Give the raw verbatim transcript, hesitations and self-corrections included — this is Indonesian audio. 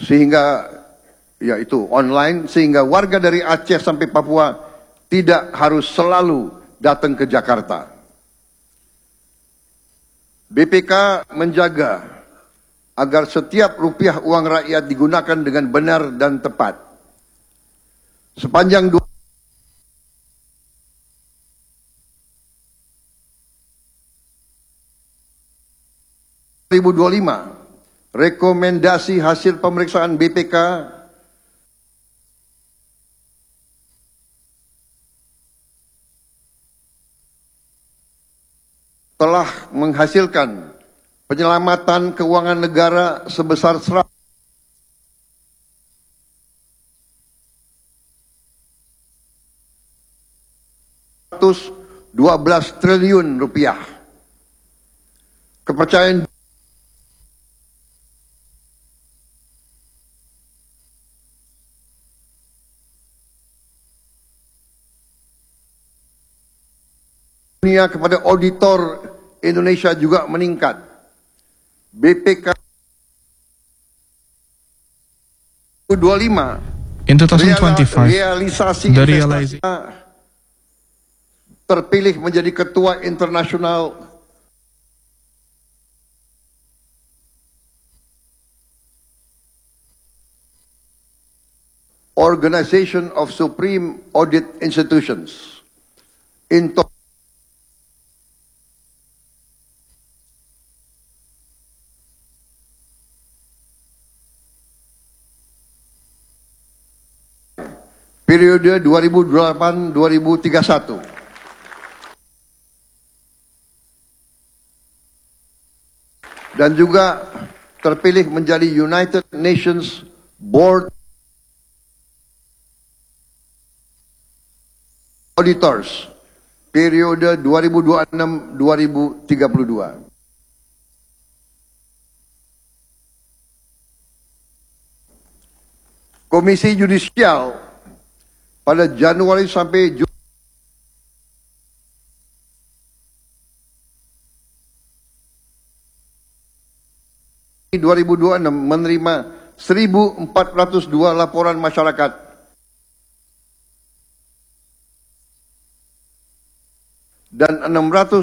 sehingga yaitu online, sehingga warga dari Aceh sampai Papua tidak harus selalu datang ke Jakarta. B P K menjaga agar setiap rupiah uang rakyat digunakan dengan benar dan tepat. Sepanjang dua ribu dua puluh lima, rekomendasi hasil pemeriksaan B P K telah menghasilkan penyelamatan keuangan negara sebesar seratus dua belas triliun rupiah. Kepercayaan dunia kepada auditor Indonesia juga meningkat. B P K dua puluh lima In twenty twenty-five, realisasi the investasi realization terpilih menjadi ketua internasional Organization of Supreme Audit Institutions. In periode dua ribu delapan sampai dua ribu tiga puluh satu. Dan juga terpilih menjadi United Nations Board Auditors periode dua ribu dua puluh enam sampai dua ribu tiga puluh dua. Komisi Yudisial pada Januari sampai Juli dua ribu dua puluh enam menerima seribu empat ratus dua laporan masyarakat dan enam ratus